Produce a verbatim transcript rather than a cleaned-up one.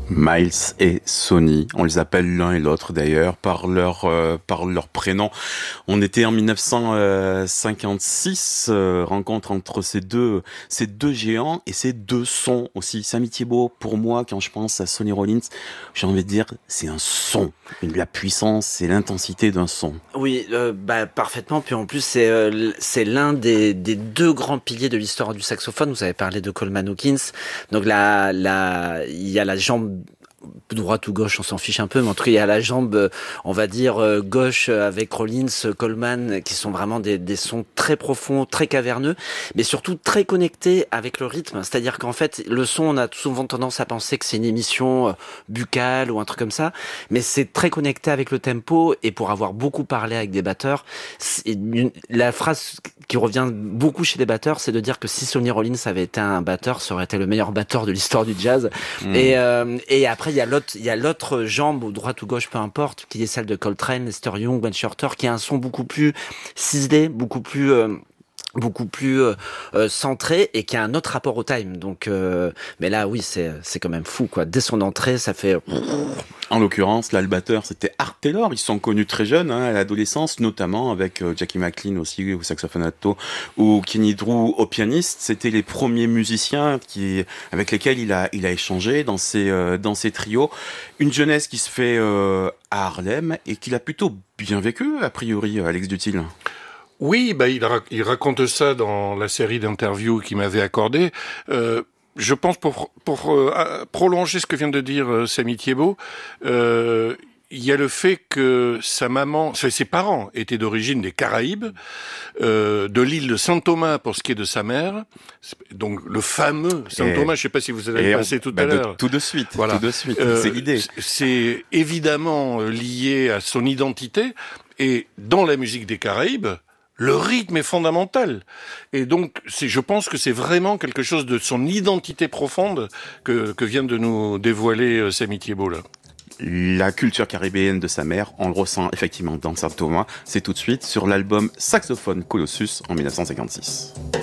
Miles et Sonny, on les appelle l'un et l'autre d'ailleurs par leur euh, par leur prénom. On était en dix-neuf cent cinquante-six, euh, rencontre entre ces deux ces deux géants et ces deux sons aussi. Sammy Thibault, pour moi, quand je pense à Sonny Rollins, j'ai envie de dire c'est un son, la puissance, c'est l'intensité d'un son. Oui, euh, bah parfaitement. Puis en plus c'est euh, c'est l'un des des deux grands piliers de l'histoire du saxophone. Vous avez parlé de Coleman Hawkins, donc la la il y a la jambe droite ou gauche, on s'en fiche un peu, mais en tout cas, il y a la jambe, on va dire, gauche avec Rollins, Coleman, qui sont vraiment des, des sons très profonds, très caverneux, mais surtout très connectés avec le rythme. C'est-à-dire qu'en fait, le son, on a souvent tendance à penser que c'est une émission buccale ou un truc comme ça, mais c'est très connecté avec le tempo, et pour avoir beaucoup parlé avec des batteurs, une, la phrase qui revient beaucoup chez les batteurs, c'est de dire que si Sonny Rollins avait été un batteur, ça aurait été le meilleur batteur de l'histoire du jazz. Mmh. Et, euh, et après, il y a l'autre, il y a l'autre jambe, ou droite ou gauche, peu importe, qui est celle de Coltrane, Lester Young, Wayne Shorter, qui a un son beaucoup plus ciselé, beaucoup plus, euh, beaucoup plus euh, euh, centré, et qui a un autre rapport au time. Donc, euh, mais là, oui, c'est c'est quand même fou, quoi. Dès son entrée, ça fait. En l'occurrence, là, le batteur, c'était Art Taylor. Ils se sont connus très jeunes, hein, à l'adolescence, notamment avec euh, Jackie McLean aussi au saxophone alto, ou Kenny Drew au pianiste. C'était les premiers musiciens qui, avec lesquels il a, il a échangé dans ses, euh, dans ses trios. Une jeunesse qui se fait euh, à Harlem et qu'il a plutôt bien vécu, a priori, Alex Duthil. Oui, bah il, ra- il raconte ça dans la série d'interviews qu'il m'avait accordé. Euh, je pense pour pour euh, prolonger ce que vient de dire euh, Sammy Thibault, euh, il y a le fait que sa maman, ses parents étaient d'origine des Caraïbes, euh, de l'île de Saint-Thomas pour ce qui est de sa mère, donc le fameux Saint-Thomas. Je sais pas si vous avez passé tout bah à l'heure. De, tout de suite, voilà. Tout de suite. Euh, c'est l'idée. C'est évidemment lié à son identité, et dans la musique des Caraïbes, le rythme est fondamental. Et donc, c'est, je pense que c'est vraiment quelque chose de son identité profonde que, que vient de nous dévoiler euh, Sammy Thibault, là. La culture caribéenne de sa mère, on le ressent effectivement dans Saint Thomas. C'est tout de suite sur l'album Saxophone Colossus en dix-neuf cent cinquante-six.